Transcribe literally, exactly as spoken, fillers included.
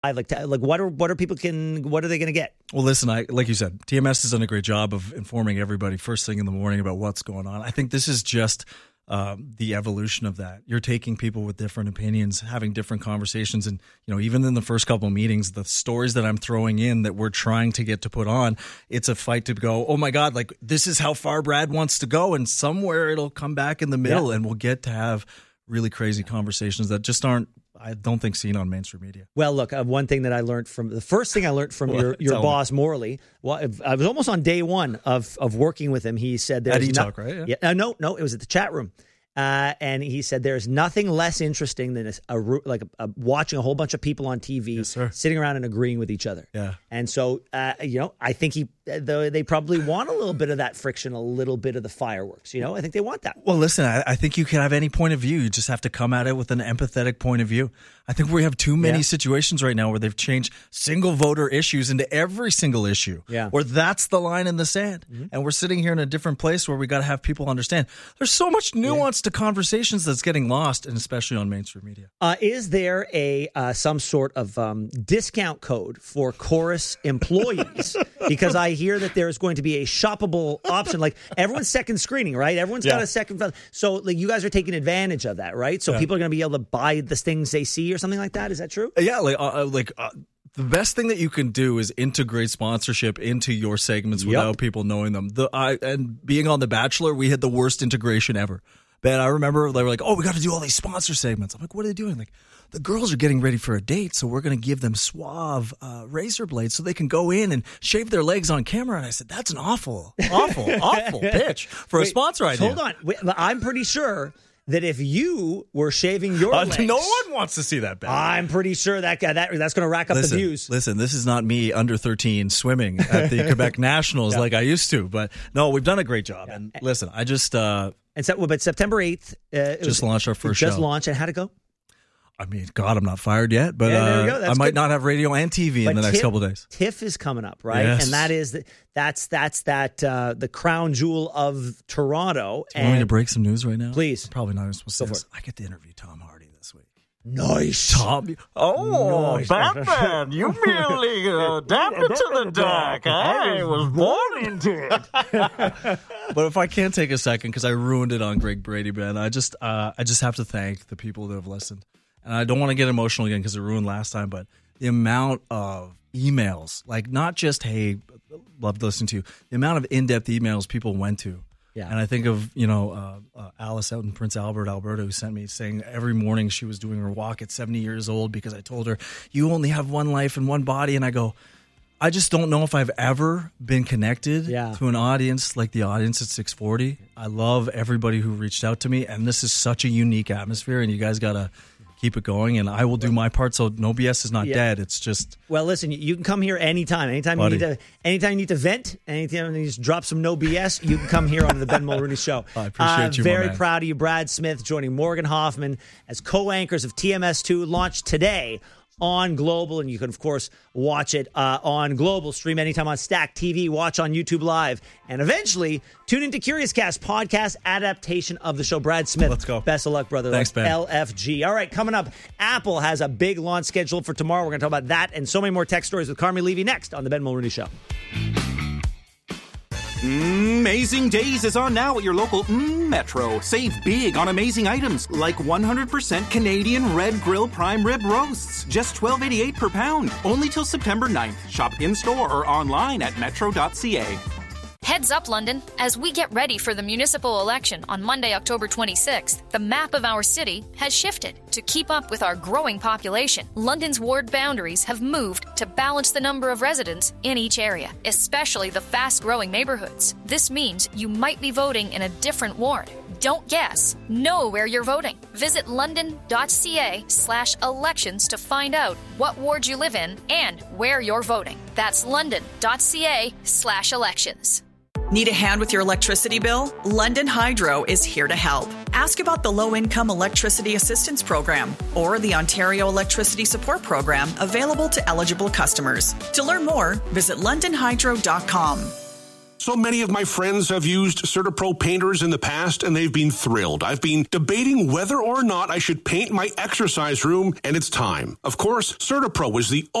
I like to, like what are what are people can what are they going to get? Well, listen, I like you said, T M S has done a great job of informing everybody first thing in the morning about what's going on. I think this is just um, the evolution of that. You're taking people with different opinions, having different conversations, and you know, even in the first couple of meetings, the stories that I'm throwing in that we're trying to get to put on, it's a fight to go, oh my God, like this is how far Brad wants to go, and somewhere it'll come back in the middle, yeah. and we'll get to have really crazy conversations that just aren't, I don't think, seen on mainstream media. Well, look, uh, one thing that I learned from the first thing I learned from well, your, your boss, me. Morley, well, I was almost on day one of, of working with him. He said, there's at E-Talk, no, right? Yeah. Yeah, uh, no, no, it was at the chat room. Uh, and he said there's nothing less interesting than a, a like a, a, watching a whole bunch of people on T V yes, sitting around and agreeing with each other. Yeah. And so, uh, you know, I think he though they probably want a little bit of that friction, a little bit of the fireworks. You know, I think they want that. Well, listen, I, I think you can have any point of view. You just have to come at it with an empathetic point of view. I think we have too many yeah. situations right now where they've changed single voter issues into every single issue. Yeah. Where that's the line in the sand. Mm-hmm. And we're sitting here in a different place where we got to have people understand there's so much nuance yeah. to conversations that's getting lost, and especially on mainstream media. Uh, is there a uh, some sort of um, discount code for Chorus employees? Because I hear that there's going to be a shoppable option. Like everyone's second screening, right? Everyone's yeah. got a second. So like, you guys are taking advantage of that, right? So yeah. people are going to be able to buy the things they see or something like that. Is that true? Yeah, like uh, like. Uh, The best thing that you can do is integrate sponsorship into your segments without yep. people knowing them. The I and being on The Bachelor, we had the worst integration ever. Ben, I remember they were like, "Oh, we got to do all these sponsor segments." I'm like, "What are they doing?" Like, the girls are getting ready for a date, so we're going to give them Suave uh, razor blades so they can go in and shave their legs on camera. And I said, "That's an awful, awful, awful pitch for Wait, a sponsor idea." Hold on, Wait, I'm pretty sure that if you were shaving your uh, legs, no one wants to see that, Ben. I'm pretty sure that guy, that that's going to rack up listen, the views. Listen, this is not me under thirteen swimming at the Quebec Nationals yeah. like I used to, but no, we've done a great job. Yeah. And listen, I just uh, and so, but September eighth, uh, it just was, launched our first just show. Just launched, and how'd it go? I mean, God, I'm not fired yet, but yeah, there we uh, go. I might good. not have radio and T V but in the next TIFF, couple of days. TIFF is coming up, right? Yes. And that is the, that's that's that uh, the crown jewel of Toronto. Do you want me to break some news right now? Please. I'm probably not even supposed to Go say for this. I get to interview Tom Hardy this week. Nice. Tom. Oh, nice. Batman, you really uh, adapted to the dark. I was born into it. But if I can take a second, because I ruined it on Greg Brady, Ben, I just, uh, I just have to thank the people that have listened. And I don't want to get emotional again because it ruined last time, but the amount of emails, like not just, hey, loved listening to you, the amount of in-depth emails people went to. Yeah. And I think of, you know, uh, uh, Alice out in Prince Albert, Alberta, who sent me saying every morning she was doing her walk at seventy years old because I told her, you only have one life and one body. And I go, I just don't know if I've ever been connected yeah. to an audience like the audience at six forty. I love everybody who reached out to me. And this is such a unique atmosphere. And you guys got to keep it going, and I will do my part. So no B S is not yeah. dead. It's just well. Listen, you can come here anytime. Anytime buddy. you need to. Anytime you need to vent. Anytime you just drop some no B S, you can come here on the Ben Mulrooney Show. I appreciate uh, you. Very my proud of you, Brad Smith, joining Morgan Hoffman as co-anchors of T M S two, launched today on Global, and you can, of course, watch it uh, on Global, stream anytime on Stack T V, watch on YouTube Live, and eventually tune into Curious Cast podcast adaptation of the show. Brad Smith, let's go. Best of luck, brother. Thanks, Ben. L F G. All right, coming up, Apple has a big launch scheduled for tomorrow. We're going to talk about that and so many more tech stories with Carmi Levy next on the Ben Mulrooney Show. Amazing Days is on now at your local mm, Metro. Save big on amazing items like one hundred percent Canadian Red Grill Prime Rib Roasts. Just twelve eighty-eight per pound. Only till September ninth. Shop in-store or online at metro dot c a. Heads up, London. As we get ready for the municipal election on Monday, October twenty-sixth, the map of our city has shifted. To keep up with our growing population, London's ward boundaries have moved to balance the number of residents in each area, especially the fast-growing neighborhoods. This means you might be voting in a different ward. Don't guess. Know where you're voting. Visit london dot c a slash elections to find out what ward you live in and where you're voting. That's london dot c a slash elections. Need a hand with your electricity bill? London Hydro is here to help. Ask about the Low-Income Electricity Assistance Program or the Ontario Electricity Support Program available to eligible customers. To learn more, visit london hydro dot com. So many of my friends have used CertaPro painters in the past, and they've been thrilled. I've been debating whether or not I should paint my exercise room, and it's time. Of course, CertaPro is the